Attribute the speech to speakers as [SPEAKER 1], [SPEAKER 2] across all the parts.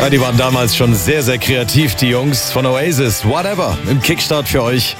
[SPEAKER 1] Ja, die waren damals schon sehr, sehr kreativ, die Jungs von Oasis. Whatever, im Kickstart für euch.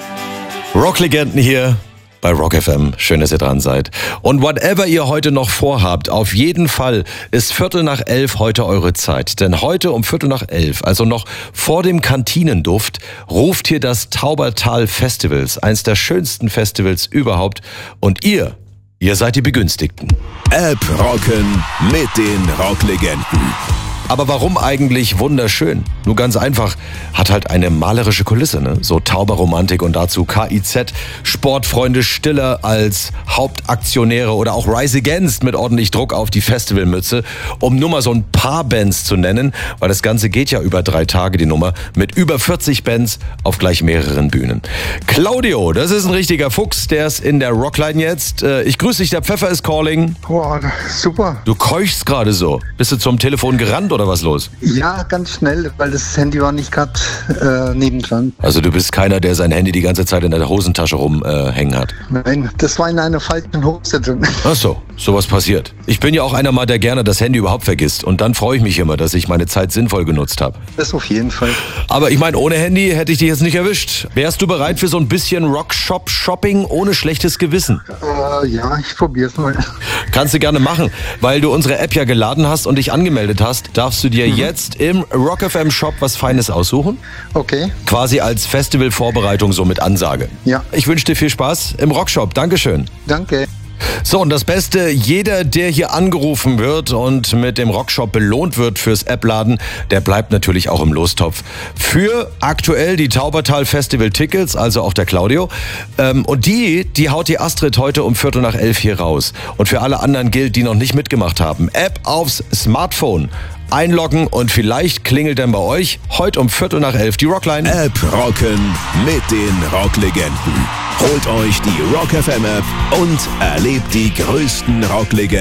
[SPEAKER 1] Rocklegenden hier bei Rock FM. Schön, dass ihr dran seid. Und whatever ihr heute noch vorhabt, auf jeden Fall ist 11:15 heute eure Zeit. Denn heute um 11:15, also noch vor dem Kantinenduft, ruft hier das Taubertal Festivals, eins der schönsten Festivals überhaupt. Und ihr seid die Begünstigten.
[SPEAKER 2] App rocken mit den Rocklegenden.
[SPEAKER 1] Aber warum eigentlich wunderschön? Nur ganz einfach, hat halt eine malerische Kulisse, ne? So Tauberromantik und dazu KIZ, Sportfreunde Stiller als Hauptaktionäre oder auch Rise Against mit ordentlich Druck auf die Festivalmütze, um nur mal so ein paar Bands zu nennen, weil das Ganze geht ja über 3 Tage, die Nummer, mit über 40 Bands auf gleich mehreren Bühnen. Claudio, das ist ein richtiger Fuchs, der ist in der Rockline jetzt. Ich grüße dich, der Pfeffer ist calling.
[SPEAKER 3] Boah, super.
[SPEAKER 1] Du keuchst gerade so. Bist du zum Telefon gerannt oder was los?
[SPEAKER 3] Ja, ganz schnell, weil das Handy war nicht gerade nebendran.
[SPEAKER 1] Also du bist keiner, der sein Handy die ganze Zeit in der Hosentasche rumhängen hat?
[SPEAKER 3] Nein, das war in einer falschen Hose drin.
[SPEAKER 1] Ach so, sowas passiert. Ich bin ja auch einer mal, der gerne das Handy überhaupt vergisst. Und dann freue ich mich immer, dass ich meine Zeit sinnvoll genutzt habe.
[SPEAKER 3] Das auf jeden Fall.
[SPEAKER 1] Aber ich meine, ohne Handy hätte ich dich jetzt nicht erwischt. Wärst du bereit für so ein bisschen Rockshop-Shopping ohne schlechtes Gewissen?
[SPEAKER 3] Ja, ich probier's mal.
[SPEAKER 1] Kannst du gerne machen, weil du unsere App ja geladen hast und dich angemeldet hast. Darfst du dir jetzt im Rock FM Shop was Feines aussuchen?
[SPEAKER 3] Okay.
[SPEAKER 1] Quasi als Festivalvorbereitung so mit Ansage.
[SPEAKER 3] Ja.
[SPEAKER 1] Ich wünsche dir viel Spaß im Rockshop. Dankeschön.
[SPEAKER 3] Danke.
[SPEAKER 1] So, und das Beste, jeder, der hier angerufen wird und mit dem Rockshop belohnt wird fürs App-Laden, der bleibt natürlich auch im Lostopf. Für aktuell die Taubertal Festival Tickets, also auch der Claudio. Und die haut die Astrid heute um 11:15 hier raus. Und für alle anderen gilt, die noch nicht mitgemacht haben, App aufs Smartphone. Einloggen und vielleicht klingelt dann bei euch heute um 11:15 die Rockline.
[SPEAKER 2] App rocken mit den Rocklegenden. Holt euch die Rock FM App und erlebt die größten Rocklegenden